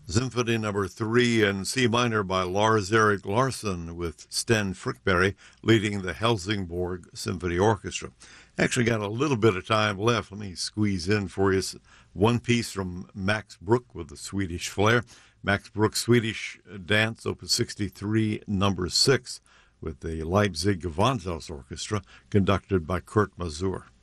Symphony Number 3 in C minor by Lars Erik Larsson with Sten Frickberry leading the Helsingborg Symphony Orchestra. Actually got a little bit of time left. Let me squeeze in for you one piece from Max Bruch with the Swedish flair. Max Bruch's Swedish Dance, Opus 63, Number 6, with the Leipzig Gewandhaus Orchestra, conducted by Kurt Masur.